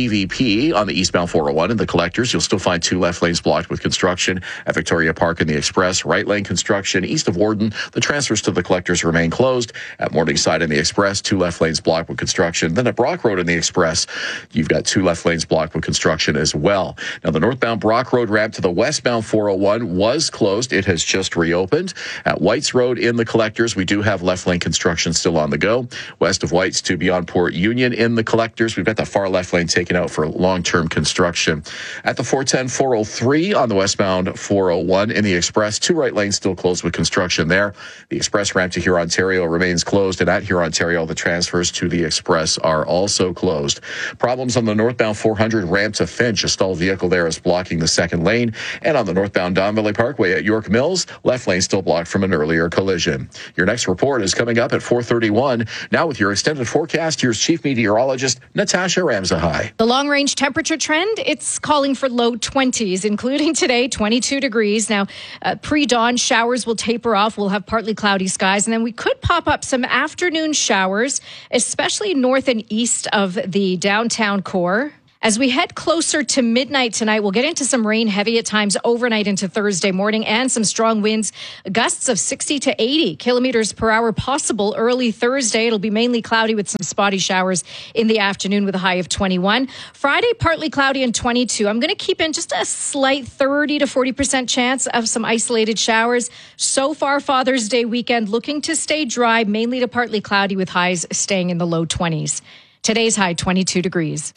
E V P on the eastbound four oh one in the collectors. You'll still find two left lanes blocked with construction. At Victoria Park in the Express, right lane construction. East of Warden, the transfers to the collectors remain closed. At Morningside in the Express, two left lanes blocked with construction. Then at Brock Road in the Express, you've got two left lanes blocked with construction as well. Now, the northbound Brock Road ramp to the westbound four oh one was closed. It has just reopened. At Whites Road in the collectors, we do have left lane construction still on the go. West of Whites to beyond Port Union in the collectors, we've got the far left lane taken out for long-term construction. At the four ten, four oh three on the westbound four oh one in the Express, two right lanes still closed with construction there. The Express ramp to Huron, Ontario remains closed, and at Huron, Ontario, the transfers to the Express are also closed. Problems on the northbound four hundred ramp to Finch. A stalled vehicle there is blocking the second lane. And on the northbound Don Valley Parkway at York Mills, left lane still blocked from an earlier collision. Your next report is coming up at four thirty-one. Now with your extended forecast, here's Chief Meteorologist Natasha Ramsahai. The long-range temperature trend, it's calling for low twenties, including today, twenty-two degrees. Now, uh, pre-dawn showers will taper off. We'll have partly cloudy skies, and then we could pop up some afternoon showers, especially north and east of the downtown core. As we head closer to midnight tonight, we'll get into some rain, heavy at times overnight into Thursday morning, and some strong winds, gusts of sixty to eighty kilometers per hour possible early Thursday. It'll be mainly cloudy with some spotty showers in the afternoon with a high of twenty-one. Friday, partly cloudy and twenty-two. I'm going to keep in just a slight thirty to forty percent chance of some isolated showers. So far, Father's Day weekend looking to stay dry, mainly to partly cloudy with highs staying in the low twenties. Today's high, twenty-two degrees.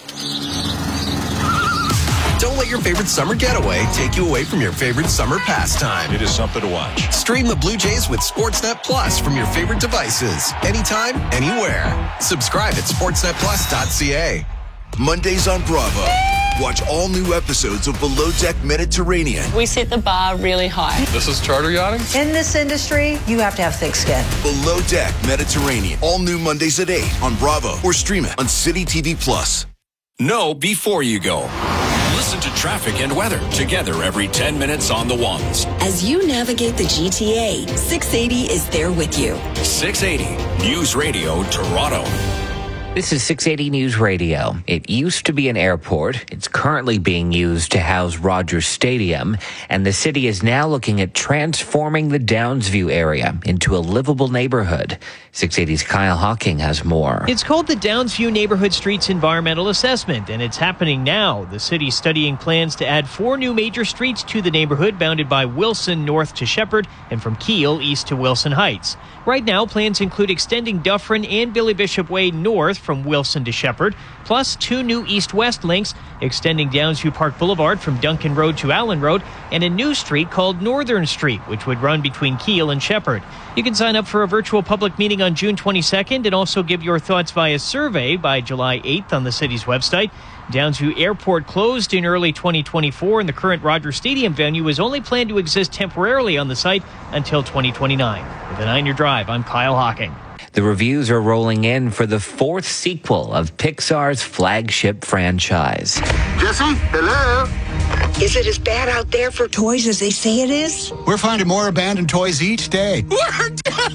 Don't let your favorite summer getaway take you away from your favorite summer pastime. It is something to watch. Stream the Blue Jays with Sportsnet Plus from your favorite devices, anytime, anywhere. Subscribe at sportsnet plus dot c a. Mondays on Bravo. Watch all new episodes of Below Deck Mediterranean. We set the bar really high. This is charter yachting. In this industry, you have to have thick skin. Below Deck Mediterranean. All new Mondays at eight on Bravo or stream it on City T V Plus. Know before you go. Listen to traffic and weather together every ten minutes on the ones. As you navigate the G T A, six eighty is there with you. six eighty News Radio Toronto. This is six eighty News Radio. It used to be an airport. It's currently being used to house Rogers Stadium, and the city is now looking at transforming the Downsview area into a livable neighborhood. six eighty's Kyle Hawking has more. It's called the Downsview Neighborhood Streets Environmental Assessment, and it's happening now. The city's studying plans to add four new major streets to the neighborhood, bounded by Wilson north to Shepherd and from Keele east to Wilson Heights. Right now, plans include extending Dufferin and Billy Bishop Way north from Wilson to Shepherd, plus two new east-west links extending Downsview Park Boulevard from Duncan Road to Allen Road, and a new street called Northern Street, which would run between Keele and Shepherd. You can sign up for a virtual public meeting on June twenty-second and also give your thoughts via survey by July eighth on the city's website. Downsview Airport closed in early twenty twenty-four, and the current Rogers Stadium venue is only planned to exist temporarily on the site until twenty twenty-nine. With a nine-year drive, I'm Kyle Hawking. The reviews are rolling in for the fourth sequel of Pixar's flagship franchise. Jesse, hello? Is it as bad out there for toys as they say it is? We're finding more abandoned toys each day. We're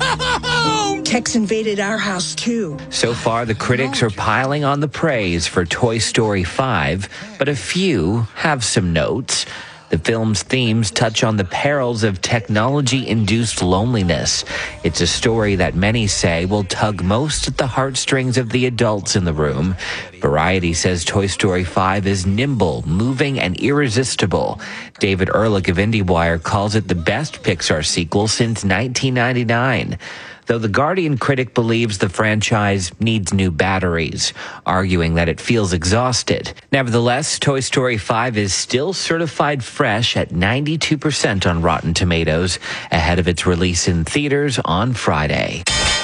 down! Tex invaded our house, too. So far, the critics are piling on the praise for Toy Story five, but a few have some notes. The film's themes touch on the perils of technology-induced loneliness. It's a story that many say will tug most at the heartstrings of the adults in the room. Variety says Toy Story five is nimble, moving, and irresistible. David Ehrlich of IndieWire calls it the best Pixar sequel since nineteen ninety-nine. Though the Guardian critic believes the franchise needs new batteries, arguing that it feels exhausted. Nevertheless, Toy Story five is still certified fresh at ninety-two percent on Rotten Tomatoes, ahead of its release in theaters on Friday.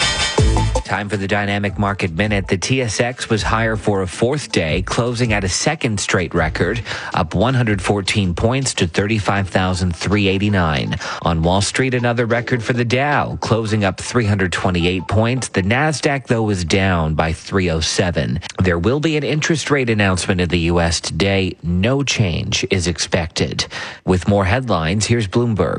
Time for the Dynamic Market Minute. The T S X was higher for a fourth day, closing at a second straight record, up one hundred fourteen points to thirty-five thousand three hundred eighty-nine. On Wall Street, another record for the Dow, closing up three hundred twenty-eight points. The Nasdaq, though, was down by three hundred seven. There will be an interest rate announcement in the U S today. No change is expected. With more headlines, here's Bloomberg.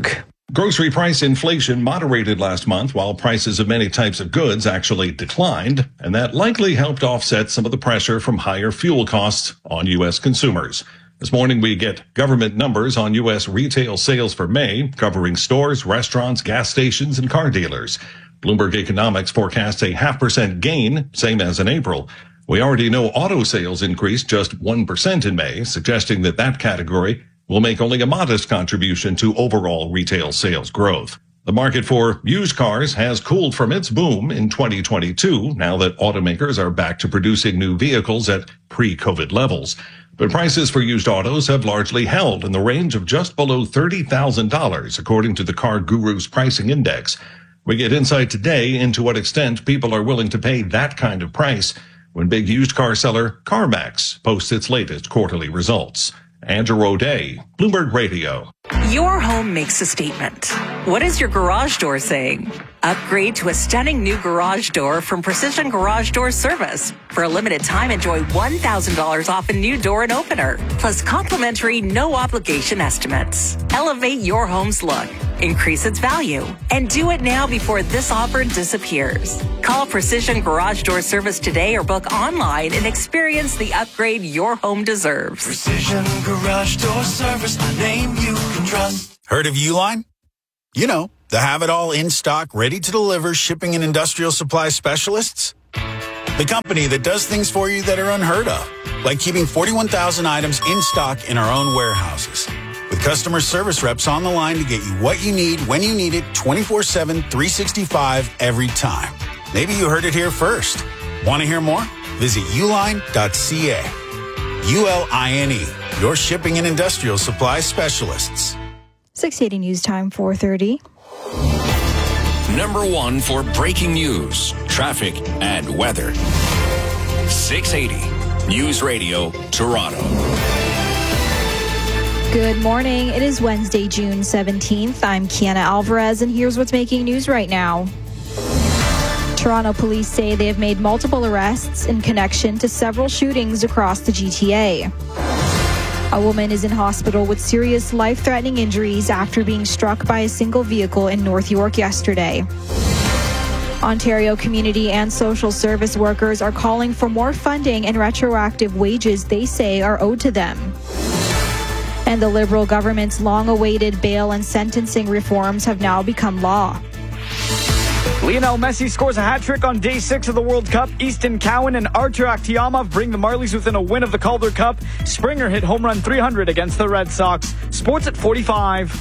Grocery price inflation moderated last month while prices of many types of goods actually declined, and that likely helped offset some of the pressure from higher fuel costs on U S consumers. This morning we get government numbers on U S retail sales for May, covering stores, restaurants, gas stations, and car dealers. Bloomberg Economics forecasts a half percent gain, same as in April. We already know auto sales increased just one percent in May, suggesting that that category will make only a modest contribution to overall retail sales growth. The market for used cars has cooled from its boom in twenty twenty-two, now that automakers are back to producing new vehicles at pre-COVID levels. But prices for used autos have largely held in the range of just below thirty thousand dollars, according to the Car Guru's pricing index. We get insight today into what extent people are willing to pay that kind of price when big used car seller CarMax posts its latest quarterly results. Andrew O'Day, Bloomberg Radio. Your home makes a statement. What is your garage door saying? Upgrade to a stunning new garage door from Precision Garage Door Service. For a limited time, enjoy one thousand dollars off a new door and opener, plus complimentary no-obligation estimates. Elevate your home's look, increase its value, and do it now before this offer disappears. Call Precision Garage Door Service today or book online and experience the upgrade your home deserves. Precision Garage Door Service, the name you can trust. Heard of Uline? You know, the have-it-all in-stock, ready-to-deliver shipping and industrial supply specialists. The company that does things for you that are unheard of, like keeping forty-one thousand items in stock in our own warehouses. With customer service reps on the line to get you what you need, when you need it, twenty-four seven, three sixty-five, every time. Maybe you heard it here first. Want to hear more? Visit uline dot c a. U L I N E, your shipping and industrial supply specialists. six eighty News Time, four thirty. Number one for breaking news, traffic, and weather. six eighty News Radio, Toronto. Good morning. It is Wednesday, June seventeenth. I'm Kiana Alvarez, and here's what's making news right now. Toronto police say they have made multiple arrests in connection to several shootings across the G T A. A woman is in hospital with serious life-threatening injuries after being struck by a single vehicle in North York yesterday. Ontario community and social service workers are calling for more funding and retroactive wages they say are owed to them. And the Liberal government's long-awaited bail and sentencing reforms have now become law. Lionel Messi scores a hat-trick on day six of the World Cup. Easton Cowan and Artur Akhtiamov bring the Marlies within a win of the Calder Cup. Springer hit home run three hundred against the Red Sox. Sports at forty-five.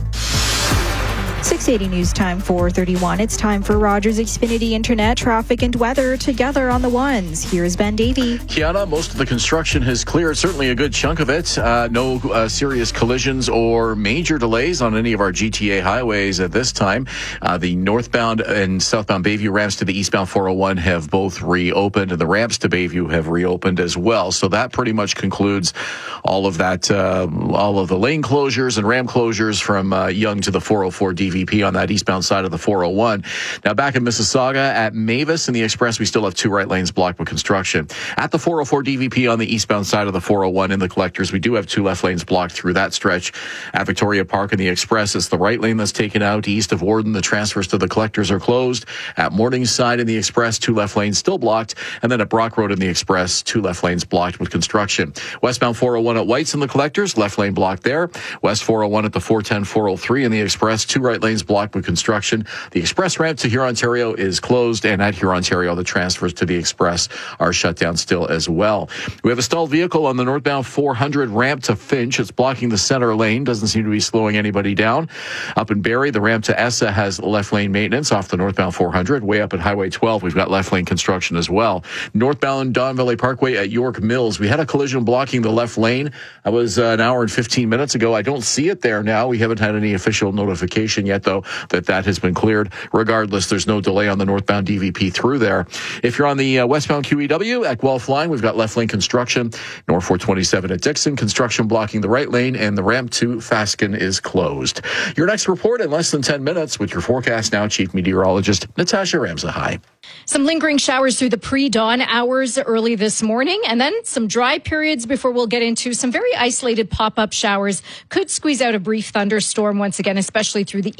six eighty News Time, four thirty-one. It's time for Rogers Xfinity Internet, traffic, and weather together on the ones. Here's Ben Davey. Kiana, most of the construction has cleared, certainly a good chunk of it. Uh, no uh, serious collisions or major delays on any of our G T A highways at this time. Uh, the northbound and southbound Bayview ramps to the eastbound four oh one have both reopened, and the ramps to Bayview have reopened as well. So that pretty much concludes all of that, uh, all of the lane closures and ramp closures from uh, Yonge to the four oh four D V P on that eastbound side of the four oh one. Now back in Mississauga at Mavis and the Express, we still have two right lanes blocked with construction. At the four oh four D V P on the eastbound side of the four oh one in the Collectors, we do have two left lanes blocked through that stretch. At Victoria Park and the Express, it's the right lane that's taken out. East of Warden, the transfers to the Collectors are closed. At Morningside in the Express, two left lanes still blocked. And then at Brock Road in the Express, two left lanes blocked with construction. Westbound four oh one at White's in the Collectors, left lane blocked there. West four oh one at the four ten, four oh three in the Express, two right lanes blocked with construction. The Express ramp to Hurontario is closed, and at Hurontario, the transfers to the Express are shut down still as well. We have a stalled vehicle on the northbound four hundred ramp to Finch. It's blocking the center lane. Doesn't seem to be slowing anybody down. Up in Barrie, the ramp to Essa has left lane maintenance off the northbound four hundred. Way up at Highway twelve, we've got left lane construction as well. Northbound Don Valley Parkway at York Mills, we had a collision blocking the left lane. That was uh, an hour and fifteen minutes ago. I don't see it there now. We haven't had any official notification yet, though, that that has been cleared. Regardless, there's no delay on the northbound D V P through there. If you're on the uh, westbound Q E W at Guelph Line, we've got left lane construction. North four twenty-seven at Dixon, construction blocking the right lane, and the ramp to Fasken is closed. Your next report in less than ten minutes with your forecast now, Chief Meteorologist Natasha Ramza. Hi. Some lingering showers through the pre-dawn hours early this morning, and then some dry periods before we'll get into some very isolated pop-up showers. Could squeeze out a brief thunderstorm once again, especially through the east.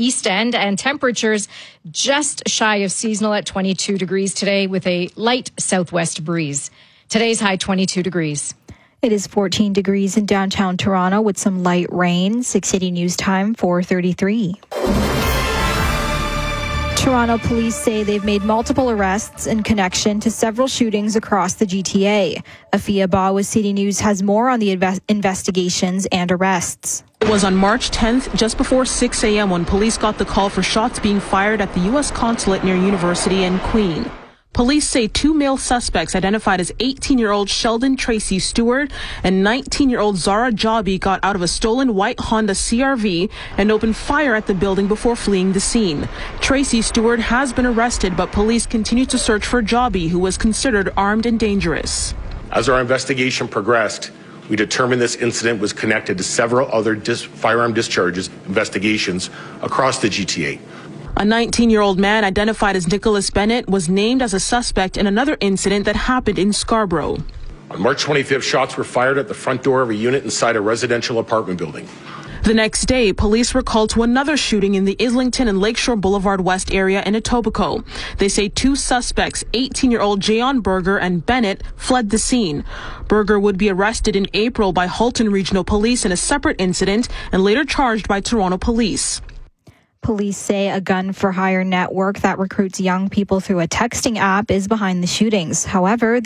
East End, and temperatures just shy of seasonal at twenty-two degrees today with a light southwest breeze. Today's high twenty-two degrees. It is fourteen degrees in downtown Toronto with some light rain. six eighty News Time, four thirty-three. Toronto police say they've made multiple arrests in connection to several shootings across the G T A. Afia Ba with City News has more on the inve- investigations and arrests. It was on March tenth, just before six a.m. when police got the call for shots being fired at the U S consulate near University and Queen. Police say two male suspects identified as eighteen-year-old Sheldon Tracy Stewart and nineteen-year-old Zara Jabi got out of a stolen white Honda C R V and opened fire at the building before fleeing the scene. Tracy Stewart has been arrested, but police continue to search for Jabi, who was considered armed and dangerous. As our investigation progressed, we determined this incident was connected to several other dis- firearm discharges investigations across the G T A. A nineteen-year-old man identified as Nicholas Bennett was named as a suspect in another incident that happened in Scarborough. On March twenty-fifth, shots were fired at the front door of a unit inside a residential apartment building. The next day, police were called to another shooting in the Islington and Lakeshore Boulevard West area in Etobicoke. They say two suspects, eighteen-year-old Jayon Berger and Bennett, fled the scene. Berger would be arrested in April by Halton Regional Police in a separate incident and later charged by Toronto Police. Police say a gun for hire network that recruits young people through a texting app is behind the shootings. However,